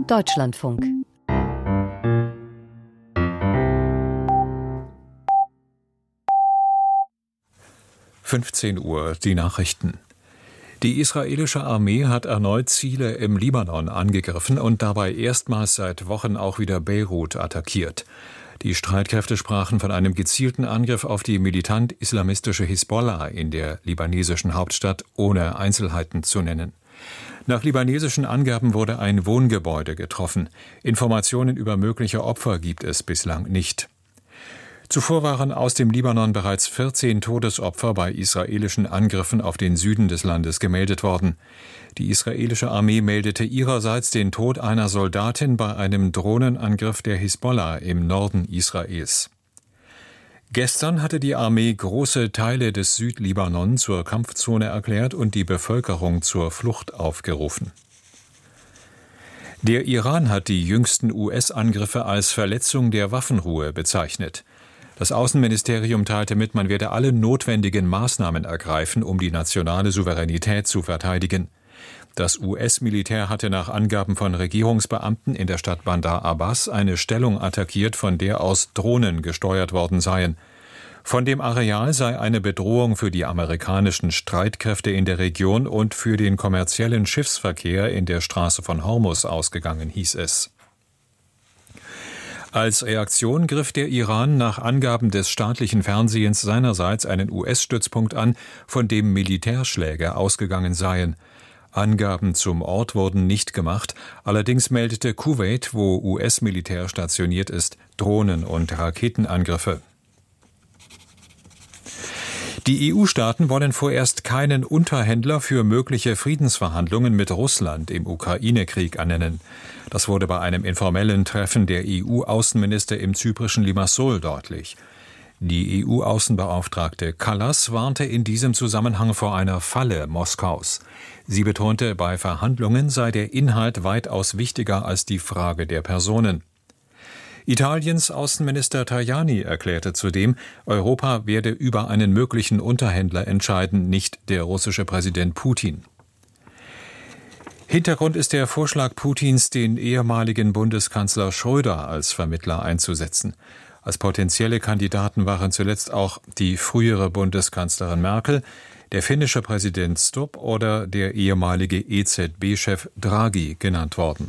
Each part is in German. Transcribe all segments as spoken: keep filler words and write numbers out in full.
Deutschlandfunk. fünfzehn Uhr, die Nachrichten. Die israelische Armee hat erneut Ziele im Libanon angegriffen und dabei erstmals seit Wochen auch wieder Beirut attackiert. Die Streitkräfte sprachen von einem gezielten Angriff auf die militant-islamistische Hisbollah in der libanesischen Hauptstadt, ohne Einzelheiten zu nennen. Nach libanesischen Angaben wurde ein Wohngebäude getroffen. Informationen über mögliche Opfer gibt es bislang nicht. Zuvor waren aus dem Libanon bereits vierzehn Todesopfer bei israelischen Angriffen auf den Süden des Landes gemeldet worden. Die israelische Armee meldete ihrerseits den Tod einer Soldatin bei einem Drohnenangriff der Hisbollah im Norden Israels. Gestern hatte die Armee große Teile des Südlibanon zur Kampfzone erklärt und die Bevölkerung zur Flucht aufgerufen. Der Iran hat die jüngsten U S-Angriffe als Verletzung der Waffenruhe bezeichnet. Das Außenministerium teilte mit, man werde alle notwendigen Maßnahmen ergreifen, um die nationale Souveränität zu verteidigen. Das U S-Militär hatte nach Angaben von Regierungsbeamten in der Stadt Bandar Abbas eine Stellung attackiert, von der aus Drohnen gesteuert worden seien. Von dem Areal sei eine Bedrohung für die amerikanischen Streitkräfte in der Region und für den kommerziellen Schiffsverkehr in der Straße von Hormuz ausgegangen, hieß es. Als Reaktion griff der Iran nach Angaben des staatlichen Fernsehens seinerseits einen U S-Stützpunkt an, von dem Militärschläge ausgegangen seien. Angaben zum Ort wurden nicht gemacht, allerdings meldete Kuwait, wo U S-Militär stationiert ist, Drohnen- und Raketenangriffe. Die E U-Staaten wollen vorerst keinen Unterhändler für mögliche Friedensverhandlungen mit Russland im Ukraine-Krieg ernennen. Das wurde bei einem informellen Treffen der E U-Außenminister im zyprischen Limassol deutlich. Die E U-Außenbeauftragte Kallas warnte in diesem Zusammenhang vor einer Falle Moskaus. Sie betonte, bei Verhandlungen sei der Inhalt weitaus wichtiger als die Frage der Personen. Italiens Außenminister Tajani erklärte zudem, Europa werde über einen möglichen Unterhändler entscheiden, nicht der russische Präsident Putin. Hintergrund ist der Vorschlag Putins, den ehemaligen Bundeskanzler Schröder als Vermittler einzusetzen. Als potenzielle Kandidaten waren zuletzt auch die frühere Bundeskanzlerin Merkel, der finnische Präsident Stubb oder der ehemalige E Z B-Chef Draghi genannt worden.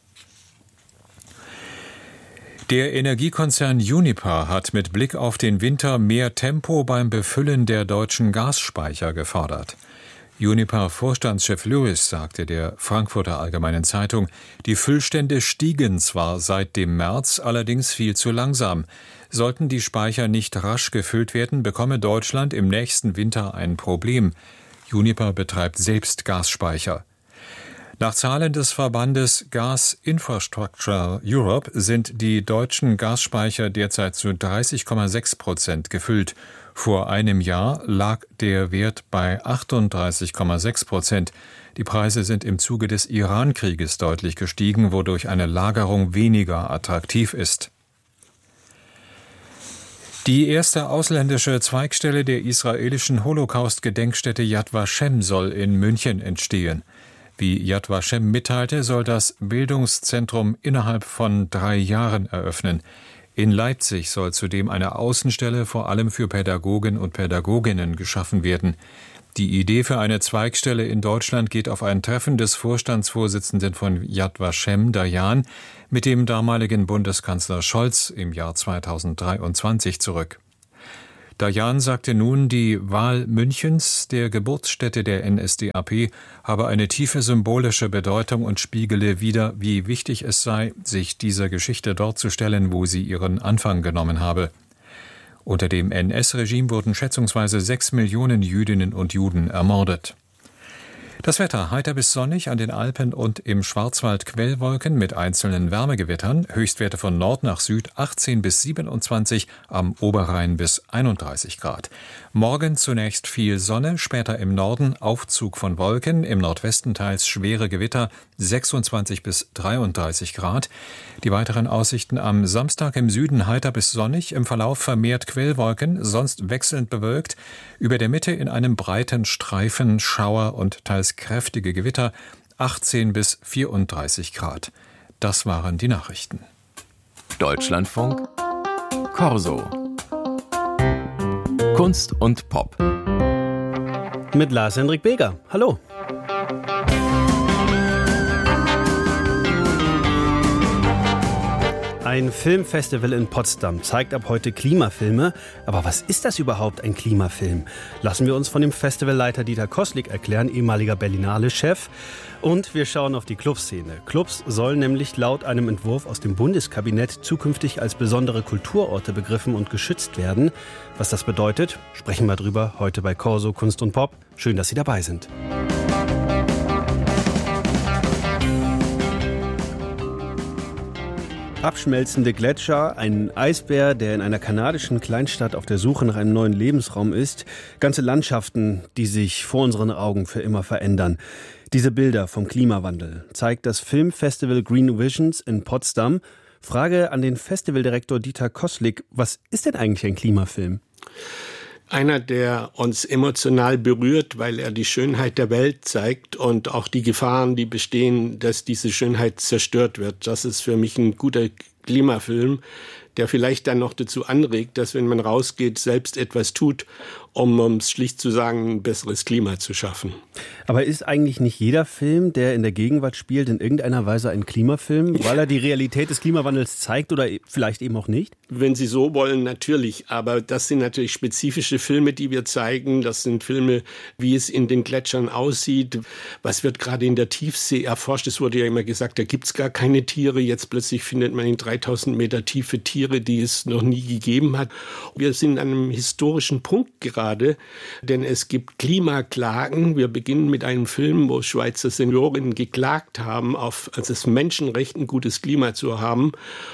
Der Energiekonzern Uniper hat mit Blick auf den Winter mehr Tempo beim Befüllen der deutschen Gasspeicher gefordert. Uniper-Vorstandschef Lewis sagte der Frankfurter Allgemeinen Zeitung, die Füllstände stiegen zwar seit dem März, allerdings viel zu langsam. Sollten die Speicher nicht rasch gefüllt werden, bekomme Deutschland im nächsten Winter ein Problem. Uniper betreibt selbst Gasspeicher. Nach Zahlen des Verbandes Gas Infrastructure Europe sind die deutschen Gasspeicher derzeit zu dreißig Komma sechs Prozent gefüllt. Vor einem Jahr lag der Wert bei achtunddreißig Komma sechs Prozent. Die Preise sind im Zuge des Iran-Krieges deutlich gestiegen, wodurch eine Lagerung weniger attraktiv ist. Die erste ausländische Zweigstelle der israelischen Holocaust-Gedenkstätte Yad Vashem soll in München entstehen. Wie Yad Vashem mitteilte, soll das Bildungszentrum innerhalb von drei Jahren eröffnen. In Leipzig soll zudem eine Außenstelle vor allem für Pädagogen und Pädagoginnen geschaffen werden. Die Idee für eine Zweigstelle in Deutschland geht auf ein Treffen des Vorstandsvorsitzenden von Yad Vashem, Dayan, mit dem damaligen Bundeskanzler Scholz im Jahr zweitausenddreiundzwanzig zurück. Dayan sagte nun, die Wahl Münchens, der Geburtsstätte der N S D A P, habe eine tiefe symbolische Bedeutung und spiegele wider, wie wichtig es sei, sich dieser Geschichte dort zu stellen, wo sie ihren Anfang genommen habe. Unter dem N S-Regime wurden schätzungsweise sechs Millionen Jüdinnen und Juden ermordet. Das Wetter heiter bis sonnig, an den Alpen und im Schwarzwald Quellwolken mit einzelnen Wärmegewittern, Höchstwerte von Nord nach Süd achtzehn bis siebenundzwanzig, am Oberrhein bis einunddreißig Grad. Morgen zunächst viel Sonne, später im Norden Aufzug von Wolken, im Nordwesten teils schwere Gewitter, sechsundzwanzig bis dreiunddreißig Grad. Die weiteren Aussichten am Samstag im Süden heiter bis sonnig, im Verlauf vermehrt Quellwolken, sonst wechselnd bewölkt, über der Mitte in einem breiten Streifen Schauer und teils kräftige Gewitter, achtzehn bis vierunddreißig Grad. das waren die Nachrichten. Deutschlandfunk Corso. Kunst und Pop. Mit Lars-Hendrik Beger. Hallo. Ein Filmfestival in Potsdam zeigt ab heute Klimafilme. Aber was ist das überhaupt, ein Klimafilm? Lassen wir uns von dem Festivalleiter Dieter Koslik erklären, ehemaliger Berlinale-Chef. Und wir schauen auf die Clubszene. Clubs sollen nämlich laut einem Entwurf aus dem Bundeskabinett zukünftig als besondere Kulturorte begriffen und geschützt werden. Was das bedeutet, sprechen wir drüber heute bei Corso Kunst und Pop. Schön, dass Sie dabei sind. Abschmelzende Gletscher, ein Eisbär, der in einer kanadischen Kleinstadt auf der Suche nach einem neuen Lebensraum ist, ganze Landschaften, die sich vor unseren Augen für immer verändern. Diese Bilder vom Klimawandel zeigt das Filmfestival Green Visions in Potsdam. Frage an den Festivaldirektor Dieter Koslik, was ist denn eigentlich ein Klimafilm? Einer, der uns emotional berührt, weil er die Schönheit der Welt zeigt und auch die Gefahren, die bestehen, dass diese Schönheit zerstört wird. Das ist für mich ein guter Klimafilm, der vielleicht dann noch dazu anregt, dass, wenn man rausgeht, selbst etwas tut, um, um es schlicht zu sagen, ein besseres Klima zu schaffen. Aber ist eigentlich nicht jeder Film, der in der Gegenwart spielt, in irgendeiner Weise ein Klimafilm, weil er die Realität des Klimawandels zeigt oder vielleicht eben auch nicht? Wenn Sie so wollen, natürlich. Aber das sind natürlich spezifische Filme, die wir zeigen. Das sind Filme, wie es in den Gletschern aussieht. Was wird gerade in der Tiefsee erforscht? Es wurde ja immer gesagt, da gibt es gar keine Tiere. Jetzt plötzlich findet man in dreitausend Meter Tiefe Tiere, die es noch nie gegeben hat. Wir sind an einem historischen Punkt gerade, denn es gibt Klimaklagen. Wir beginnen mit einem Film, wo Schweizer Seniorinnen geklagt haben, auf also das Menschenrecht, ein gutes Klima zu haben.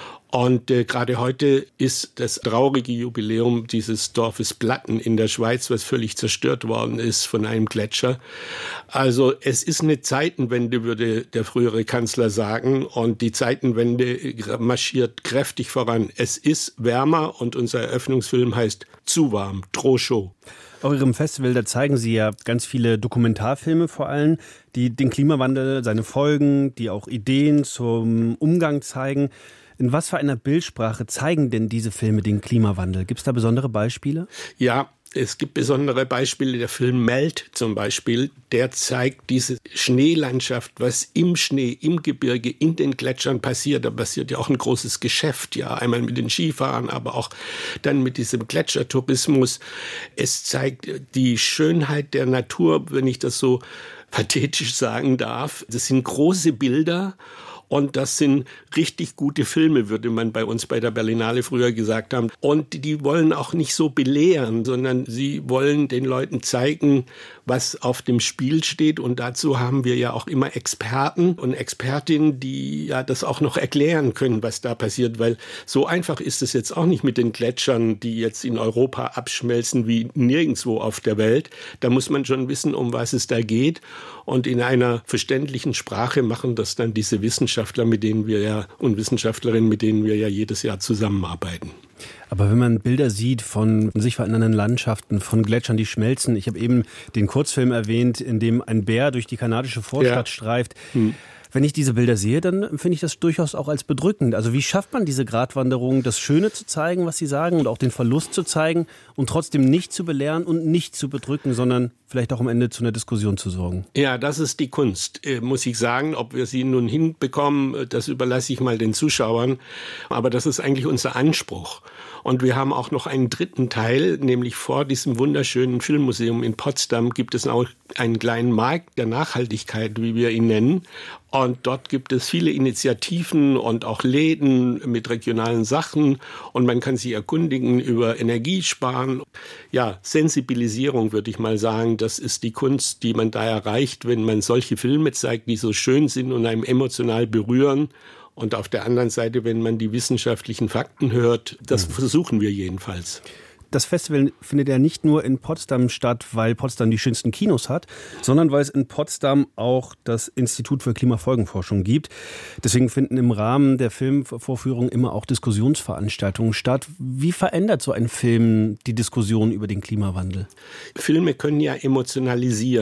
Und äh, gerade heute ist das traurige Jubiläum dieses Dorfes Platten in der Schweiz, was völlig zerstört worden ist von einem Gletscher. Also es ist eine Zeitenwende, würde der frühere Kanzler sagen. Und die Zeitenwende marschiert kräftig voran. Es ist wärmer und unser Eröffnungsfilm heißt Zu warm, trop chaud. Auf Ihrem Festival, da zeigen Sie ja ganz viele Dokumentarfilme vor allem, die den Klimawandel, seine Folgen, die auch Ideen zum Umgang zeigen. In was für einer Bildsprache zeigen denn diese Filme den Klimawandel? Gibt es da besondere Beispiele? Ja, es gibt besondere Beispiele. Der Film Melt zum Beispiel, der zeigt diese Schneelandschaft, was im Schnee, im Gebirge, in den Gletschern passiert. Da passiert ja auch ein großes Geschäft, ja, einmal mit den Skifahrern, aber auch dann mit diesem Gletschertourismus. Es zeigt die Schönheit der Natur, wenn ich das so pathetisch sagen darf. Das sind große Bilder. Und das sind richtig gute Filme, würde man bei uns bei der Berlinale früher gesagt haben. Und die wollen auch nicht so belehren, sondern sie wollen den Leuten zeigen, was auf dem Spiel steht. Und dazu haben wir ja auch immer Experten und Expertinnen, die ja das auch noch erklären können, was da passiert. Weil so einfach ist es jetzt auch nicht mit den Gletschern, die jetzt in Europa abschmelzen wie nirgendwo auf der Welt. Da muss man schon wissen, um was es da geht. Und in einer verständlichen Sprache machen das dann diese Wissenschaftler, mit denen wir ja und Wissenschaftlerinnen, mit denen wir ja jedes Jahr zusammenarbeiten. Aber wenn man Bilder sieht von sich verändernden Landschaften, von Gletschern, die schmelzen. Ich habe eben den Kurzfilm erwähnt, in dem ein Bär durch die kanadische Vorstadt ja. streift. Hm. Wenn ich diese Bilder sehe, dann empfinde ich das durchaus auch als bedrückend. Also wie schafft man diese Gratwanderung, das Schöne zu zeigen, was Sie sagen, und auch den Verlust zu zeigen und trotzdem nicht zu belehren und nicht zu bedrücken, sondern vielleicht auch am Ende zu einer Diskussion zu sorgen? Ja, das ist die Kunst, äh, muss ich sagen. Ob wir sie nun hinbekommen, das überlasse ich mal den Zuschauern. Aber das ist eigentlich unser Anspruch. Und wir haben auch noch einen dritten Teil, nämlich vor diesem wunderschönen Filmmuseum in Potsdam gibt es auch einen kleinen Markt der Nachhaltigkeit, wie wir ihn nennen. Und dort gibt es viele Initiativen und auch Läden mit regionalen Sachen. Und man kann sich erkundigen über Energiesparen. Ja, Sensibilisierung würde ich mal sagen, das ist die Kunst, die man da erreicht, wenn man solche Filme zeigt, die so schön sind und einem emotional berühren. Und auf der anderen Seite, wenn man die wissenschaftlichen Fakten hört, das mhm. versuchen wir jedenfalls. Das Festival findet ja nicht nur in Potsdam statt, weil Potsdam die schönsten Kinos hat, sondern weil es in Potsdam auch das Institut für Klimafolgenforschung gibt. Deswegen finden im Rahmen der Filmvorführung immer auch Diskussionsveranstaltungen statt. Wie verändert so ein Film die Diskussion über den Klimawandel? Filme können ja emotionalisieren.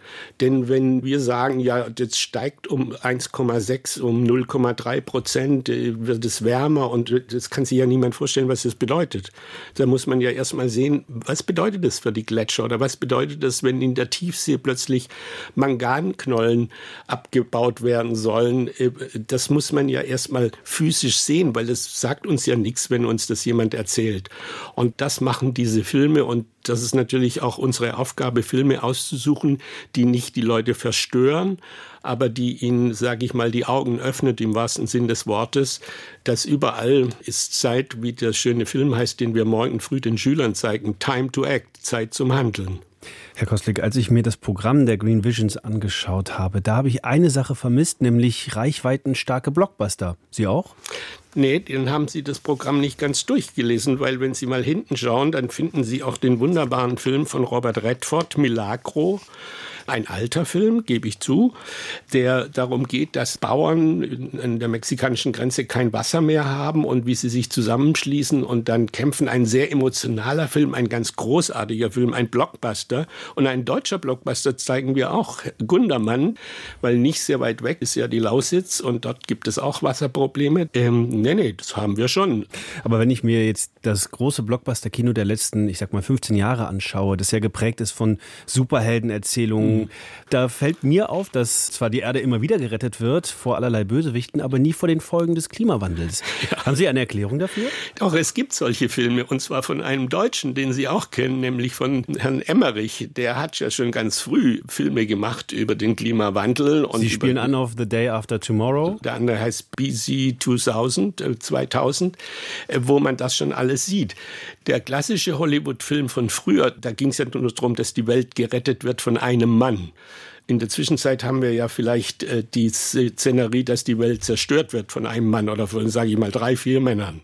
Denn wenn wir sagen, ja, das steigt um eins Komma sechs, um null Komma drei Prozent, wird es wärmer und das kann sich ja niemand vorstellen, was das bedeutet. Da muss man ja erst mal sehen, was bedeutet das für die Gletscher oder was bedeutet das, wenn in der Tiefsee plötzlich Manganknollen abgebaut werden sollen. Das muss man ja erst mal physisch sehen, weil das sagt uns ja nichts, wenn uns das jemand erzählt. Und das machen diese Filme und das ist natürlich auch unsere Aufgabe, Filme auszusuchen, die nicht die Leute verstören, aber die ihnen, sage ich mal, die Augen öffnet, im wahrsten Sinn des Wortes. Das überall ist Zeit, wie der schöne Film heißt, den wir morgen früh den Schülern zeigen, Time to Act, Zeit zum Handeln. Herr Koslik, als ich mir das Programm der Green Visions angeschaut habe, da habe ich eine Sache vermisst, nämlich reichweitenstarke Blockbuster. Sie auch? Nee, dann haben Sie das Programm nicht ganz durchgelesen, weil wenn Sie mal hinten schauen, dann finden Sie auch den wunderbaren Film von Robert Redford, Milagro. Ein alter Film, gebe ich zu, der darum geht, dass Bauern an der mexikanischen Grenze kein Wasser mehr haben und wie sie sich zusammenschließen und dann kämpfen. Ein sehr emotionaler Film, ein ganz großartiger Film, ein Blockbuster. Und ein deutscher Blockbuster zeigen wir auch, Gundermann, weil nicht sehr weit weg ist ja die Lausitz und dort gibt es auch Wasserprobleme. Ähm, nee, nee, das haben wir schon. Aber wenn ich mir jetzt das große Blockbuster-Kino der letzten, ich sag mal, fünfzehn Jahre anschaue, das ja geprägt ist von Superheldenerzählungen, da fällt mir auf, dass zwar die Erde immer wieder gerettet wird vor allerlei Bösewichten, aber nie vor den Folgen des Klimawandels. Ja. Haben Sie eine Erklärung dafür? Doch, es gibt solche Filme und zwar von einem Deutschen, den Sie auch kennen, nämlich von Herrn Emmerich. Der hat ja schon ganz früh Filme gemacht über den Klimawandel. Und Sie spielen an auf The Day After Tomorrow? Der andere heißt B C zweitausend, zweitausend, wo man das schon alles sieht. Der klassische Hollywood-Film von früher, da ging es ja nur darum, dass die Welt gerettet wird von einem Mann. In der Zwischenzeit haben wir ja vielleicht äh, die Szenerie, dass die Welt zerstört wird von einem Mann oder von, sage ich mal, drei, vier Männern.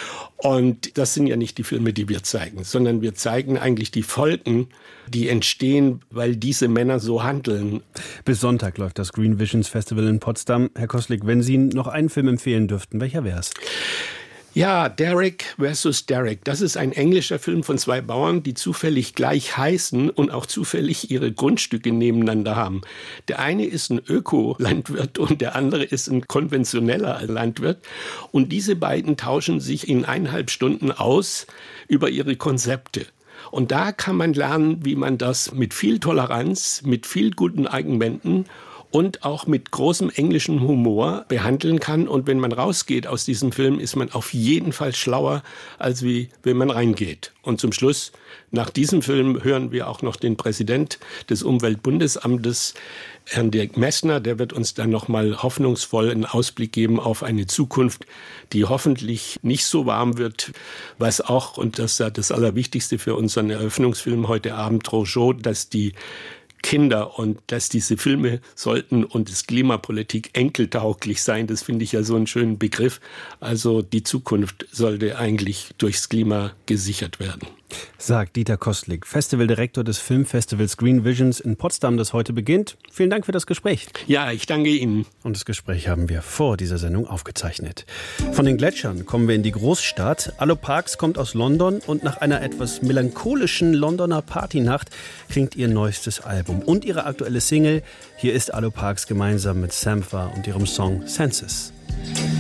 Und das sind ja nicht die Filme, die wir zeigen, sondern wir zeigen eigentlich die Folgen, die entstehen, weil diese Männer so handeln. Bis Sonntag läuft das Green Visions Festival in Potsdam. Herr Koslik, wenn Sie noch einen Film empfehlen dürften, welcher wäre es? Ja, Derek versus Derek. Das ist ein englischer Film von zwei Bauern, die zufällig gleich heißen und auch zufällig ihre Grundstücke nebeneinander haben. Der eine ist ein Öko-Landwirt und der andere ist ein konventioneller Landwirt. Und diese beiden tauschen sich in eineinhalb Stunden aus über ihre Konzepte. Und da kann man lernen, wie man das mit viel Toleranz, mit viel guten Argumenten und auch mit großem englischem Humor behandeln kann. Und wenn man rausgeht aus diesem Film, ist man auf jeden Fall schlauer, als wie wenn man reingeht. Und zum Schluss, nach diesem Film hören wir auch noch den Präsident des Umweltbundesamtes, Herrn Dirk Messner. Der wird uns dann noch mal hoffnungsvoll einen Ausblick geben auf eine Zukunft, die hoffentlich nicht so warm wird, was auch, und das ist das Allerwichtigste für unseren Eröffnungsfilm heute Abend, Trojo, dass die Kinder und dass diese Filme sollten und das Klimapolitik enkeltauglich sein, das finde ich ja so einen schönen Begriff. Also die Zukunft sollte eigentlich durchs Klima gesichert werden. Sagt Dieter Koslik, Festivaldirektor des Filmfestivals Green Visions in Potsdam, das heute beginnt. Vielen Dank für das Gespräch. Ja, ich danke Ihnen. Und das Gespräch haben wir vor dieser Sendung aufgezeichnet. Von den Gletschern kommen wir in die Großstadt. Allo Parks kommt aus London und nach einer etwas melancholischen Londoner Partynacht klingt ihr neuestes Album und ihre aktuelle Single. Hier ist Allo Parks gemeinsam mit Sampha und ihrem Song Senses.